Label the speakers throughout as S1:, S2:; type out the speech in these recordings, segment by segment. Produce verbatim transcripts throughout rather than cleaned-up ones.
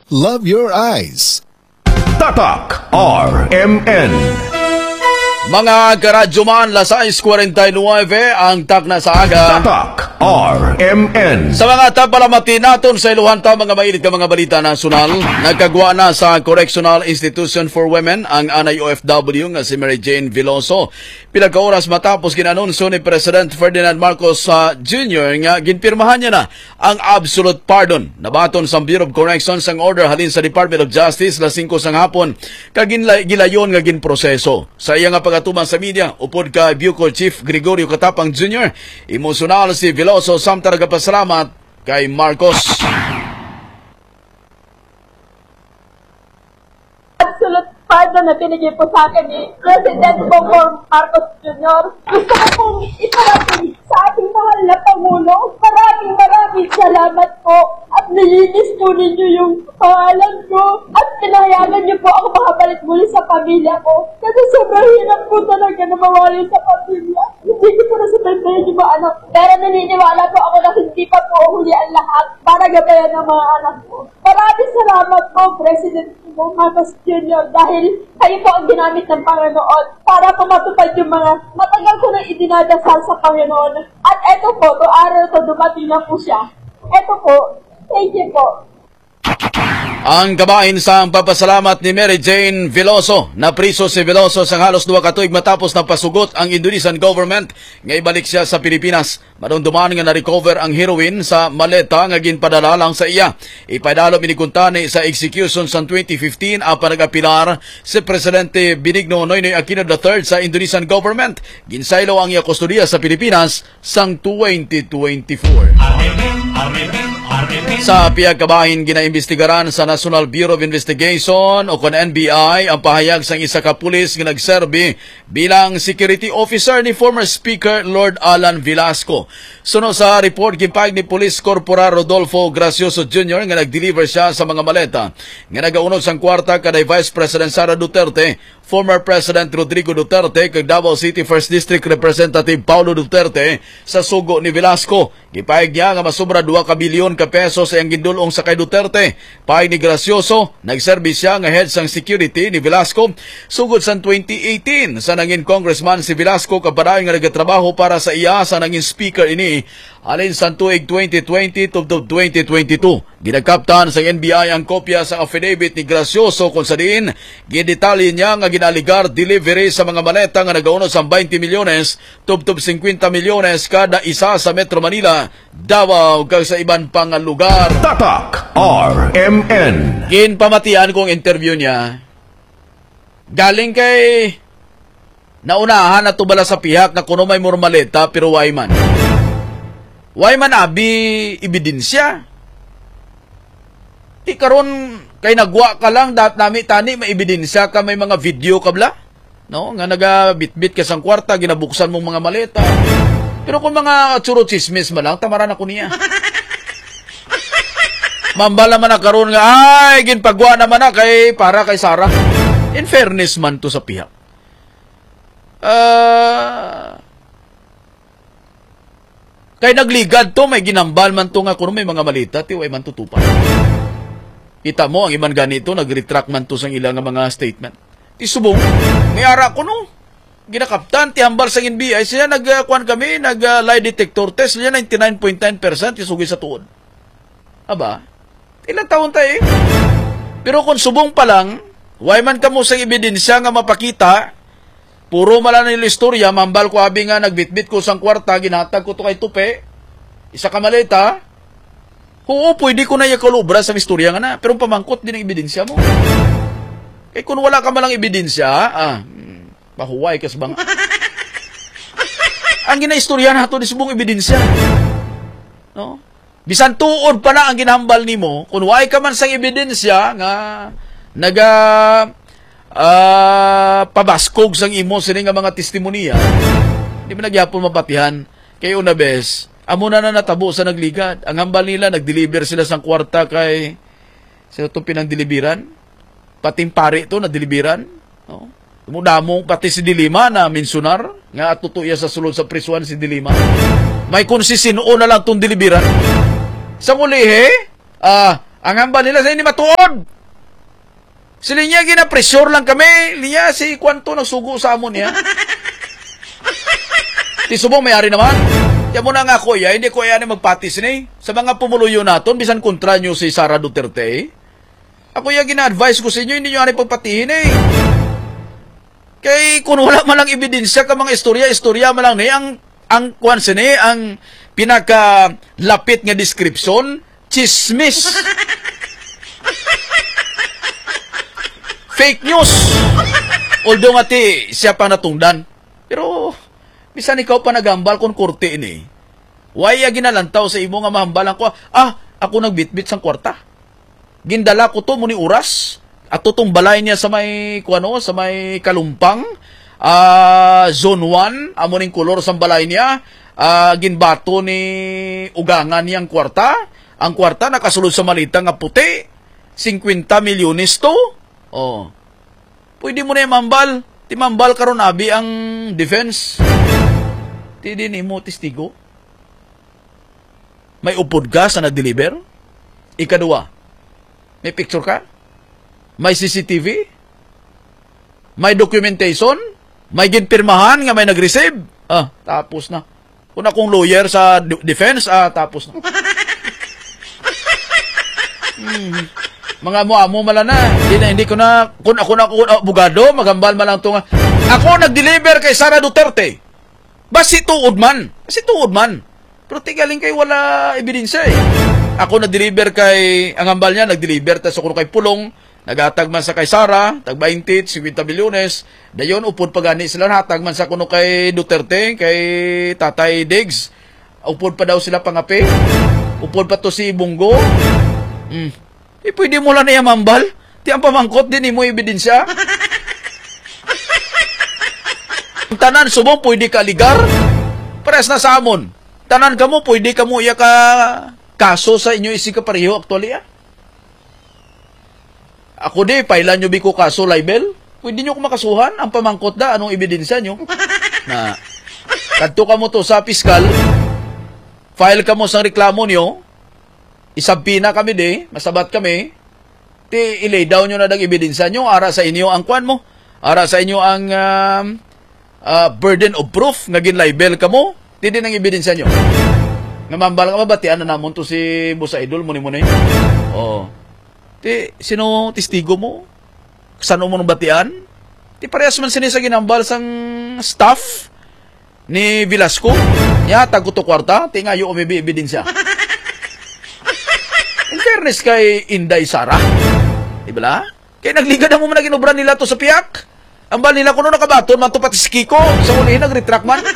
S1: Love your eyes.
S2: Tatak R M N.
S3: Mga karadyoman, las sais forty-nine ang tak na sa aga.
S2: Tatak R M N.
S3: Sa mga tapalamati naton sa iluhan ta mga mainit ka mga balita nasyonal, nagkagwa na sa Correctional Institution for Women ang anay O F W nga si Mary Jane Veloso. Pila ka oras matapos ginanunso ni President Ferdinand Marcos uh, Junior nga ginpirmahan niya na ang absolute pardon. Nabaton sa Bureau of Corrections ang order halin sa Department of Justice las singko sang hapon kagin gilayon nga ginproseso. Sa iya nga pagatuman sa media, upod ka Bucor Chief Gregorio Catapang Junior, emosyonal si Veloso samtang nagpasalamat kay Marcos.
S4: Absolute pardon na binigay po sa akin ni President Bongbong Marcos Junior Gusto ko pong iparating sa ating mahal na Pangulo. Maraming maraming salamat po at nilinis po ninyo yung pangalan ko at pinahayagan niyo po ako makabalik muli sa pamilya ko. Kasi sobrang hirap po talaga na mawali sa pamilya. Hindi ko po nasabantayan yung mga anak. Pero naniniwala po ako na hindi pa po huli ang lahat para gabayan ng mga anak ko. Maraming salamat po, President Marcos Junior dahil kayo po ang ginamit ng Panginoon para po matupad yung mga matagal ko nang idinadasal sa Panginoon. At eto po, to araw to dumating na po siya. Eto po, thank you po.
S3: Ang kabahin sa papasalamat ni Mary Jane Veloso. Napriso si Veloso sa halos duwa ka tuig matapos na pasugot ang Indonesian government nga ibalik siya sa Pilipinas. Marunduman nga na-recover ang heroin sa maleta nga ginpadala lang sa iya. Ipadalo minikuntani sa execution sa twenty fifteen apan nag-apilar si Presidente Benigno Noynoy Aquino the third sa Indonesian government. Ginsaylo ang iya kustodiya sa Pilipinas sang twenty twenty-four. Sa piyag kabahin ginaimbestigaran sa National Bureau of Investigation o kon N B I ang pahayag sang isa ka pulis nga nagserbi bilang security officer ni former Speaker Lord Alan Velasco. Suno sa report gimpayag ni Police Corporal Rodolfo Gracioso Junior nga nag-deliver siya sa mga maleta nga nagaunod sang kwarta kaday Vice President Sara Duterte, former President Rodrigo Duterte kag Davao City first District Representative Paulo Duterte sa sugo ni Velasco. Gipayag niya nga masubra duwa ka bilyon ka pesos ang gindulong sa kay Duterte. Payag ni Gracioso, nagservis siya nga head sang security ni Velasco sugod sa twenty eighteen sa nangin congressman si Velasco kapadayon nga nagatrabaho para sa iya sa nangin speaker ini alin sa tuig twenty twenty to twenty twenty-two. Ginagkaptan sa N B I ang kopya sa affidavit ni Gracioso kung sa diin gidetalye niya nga ginaligar delivery sa mga maleta nga nagaunod sa twenty milyones tubtob fifty milyones kada isa sa Metro Manila, Davao kag sa iban pang lugar.
S2: Tatak R M N.
S3: Ginpamatian kong interview niya. Galing kay naunahan na tubala sa pihak na kuno may mormaleta pero way man. Way man abi ebidensya. Di karon kay nagwa ka lang dat nami tani may ebidensya ka may mga video kabla. No, nga nagabitbit ka sang kwarta ginabuksan mong mga maleta. Pero kung mga tsuro chismis man lang tamaran ako niya. Mambala man na karon nga ay ginpagwa naman na kay para kay Sarah. In fairness man to sa pihak. Ah uh, Kay nagligad to, may ginambal man to nga kung may mga malita, tiway man tutupan. Kita mo, ang iban ganito, nag-retract man to sa ilang mga statement. Isubong, may ara ko no. Ginakaptan, tihambal sa N B I, siya nagkuhan kami, nag-lie detector test, siya ninety-nine point nine percent isugi sa tuon. Aba, ilang taon tayo eh. Pero kung subong pa lang, way man ka mo sa ebidensya nga mapakita, puro malan nila istorya, mambal ko abi nga nagbitbit ko sang kwarta, ginatag ko to kay tupe, isa ka maleta, oo, pwede ko na yakalubra sa istorya nga na, pero pamangkot din ang ebidensya mo. Eh kung wala ka malang ebidensya, ah, hmm, pahuway kas bang. Ang ginaistorya na ito, disubong ebidensya. No? Bisan tuod pa na ang ginahambal nimo, kung way ka man sang ebidensya, nga, naga, Uh, pabaskog sang imo sini nga mga testimonya, di ba nagyapon mapatihan kay una bes amo na na natabo sa nagligad ang hambal nila, nagdeliver sila sang kwarta kay sa to pinang-deliveran pating pare to na deliveran, no? Dumudamong pati si Dilima na mensionar nga atutuya sa sulod sa prisuan si Dilima may konsisino na lang tong deliveran sa mulihe. ah Ang hamba nila sa ini matuod. Sila niya gina-pressure lang kami. Niya si Kwanto nagsugo sa amon niya. Ti subong may-ari naman. Kaya mo na nga kuya, hindi ko yan magpatis ni. Sa mga pumuluyo naton, bisan kontra nyo si Sara Duterte. Ako yung gina-advise ko sa inyo, hindi nyo ano pagpatihin eh. Kaya kung wala man lang ebidensya ka mga istorya, istorya man lang ni, ang, ang, kwan sini, ang pinaka-lapit nga description, chismis. Fake news. Although nga ti, siya pa natungdan. Pero, bisan ikaw pa nagambal kung kurte ini. Why ya ginalantaw sa imo nga mahambalan ko, ah, ako nagbitbit sang kwarta. Gindala ko to muni oras. At tutong balay niya sa may, kuano, sa may kalumpang, uh, zone one, amo ning kolor sa balay niya, uh, ginbato ni ugangan niyang kwarta. Ang kwarta nakasulod sa malita nga puti. fifty milyones to. Oh. Pwede mo na yung mambal. Timambal karon abi ang defense. Ti din mo testigo. May upod ka sa nag-deliver. Ikadua, may picture ka? May C C T V? May documentation? May ginpirmahan nga may nag-receive? Ah, tapos na. Kung akong lawyer sa defense, ah, tapos na. Hmm. Mga mo-amo mala na. Hindi na, hindi ko na, kung ako na, kung abogado, magambal malang ito nga. Ako nag-deliver kay Sara Duterte. Basi tuod man. Basi tuod man. Pero tigaling kay wala ebidensya eh. Ako nag-deliver kay, ang hambal niya, nag-deliver, tas ako kay Pulong, nagatag man sa kay Sara, tag twenty, fifty milyones, dayon upod pagani sila, hatag man sa kuno kay Duterte, kay Tatay Diggs, upod pa daw sila pangapi, upod pa to si Bungo. Hmm. Eh, pwede mo lang na yung mambal. Di ang pamangkot din mo ebidensya. Tanan, subong, pwede ka ligar. Pares na sa amon. Tanan ka mo, pwede ka mo iya ka kaso sa inyo isi ka pareho actually ah. Ako di, pailan nyo biko kaso libel. Pwede nyo kumakasuhan. Ang pamangkot da, anong ebidensya nyo? Na, kadto ka mo to sa piskal, file ka mo sa reklamo nyo, isabpi na kami di, masabat kami, ti ilay down nyo na dag ebidensya nyo, ara sa inyo ang kwan mo, ara sa inyo ang um, uh, burden of proof, nga gin-libel ka mo, ti din ang ebidensya nyo. Nga mambal ka mabatian na namon to si Busa Idol, muni-muni. Oo. Ti, sino testigo mo? Saan mo nung batian? Ti parehas man sinisa ginambal sang staff ni Velasco. Ya, taguto kwarta, ti ngayo umibi ebidensya. In fairness kay Inday Sara, di ba? Kaya nagliga na mo man naginobra nila to sa piyak. Ang bal nila kuno nakabaton, man to pati si Kiko. Sa ulihin, nag-retract man.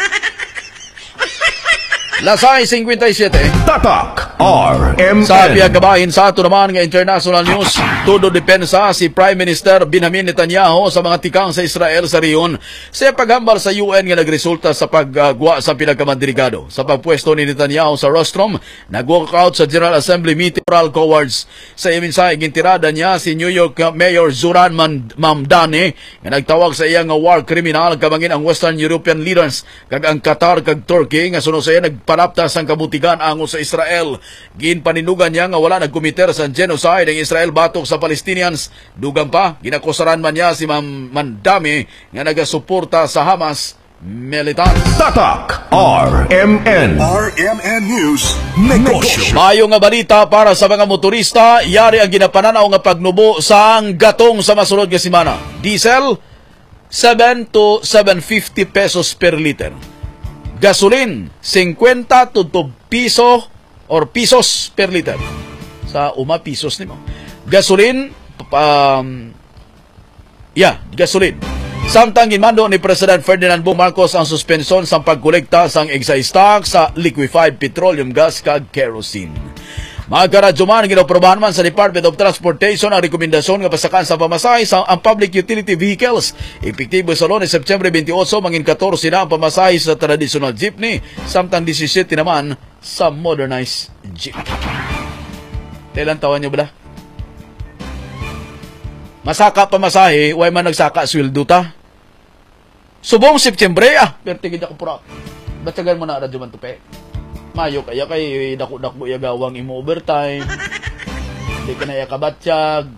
S3: Lasay fifty-seven.
S2: Tatak R M N.
S3: Sa piyagabahin sa ato naman nga international news, todo depensa si Prime Minister Benjamin Netanyahu sa mga tikang sa Israel sa riyon sa paghambal sa U N nga nagresulta sa paggwa sa pinagkamandirigado. Sa pagpwesto ni Netanyahu sa rostrum, nag-walk out sa General Assembly meeting oral cowards. Sa iminsay, gintirada niya si New York Mayor Zoran Mamdani nga nagtawag sa iya nga war criminal kabangin ang Western European leaders kag ang Qatar kag Turkey nga suno sa iya nagpanaptas ang kabutigan ango sa Israel. Ginpaninugan niya nga wala nagkomiter sa genocide ang Israel batok sa Palestinians. Dugang pa, ginakusaran man niya si Mam Mandami nga nagasuporta sa Hamas militants.
S2: Tatak R M N.
S1: R M N News Negosyo.
S3: Mayo nga balita para sa mga motorista, yari ang ginapananaw nga pagnubo sa ang gatong sa masunod nga semana. Diesel, seven to seven fifty pesos per liter. Gasoline, fifty to piso or pisos per liter. Sa uma pisos nimo. Gasoline, um, yeah, gasoline. Samtang ginmando ni President Ferdinand B. Marcos ang suspensyon sa pagkolekta sang excise tax sa liquefied petroleum gas kag kerosene. Mga karadyo man, ginaprobahan man sa Department of Transportation ang rekomendasyon nga pasakan sa pamasahe sa ang public utility vehicles. Epektibo sa Lunes, September twenty-eight, mangin fourteen na ang pamasahe sa traditional jeepney, samtang seventeen naman sa modernized jeep. Kailan taon niyo ba? Masaka pamasahe, way man nagsaka sweldo ta. Subong September, ah, pero tigid ako pura. Batsagan mo na radyo man tupe. Mayo kaya kay dako-dako ya gawang imo overtime. di ka na kabatsyag,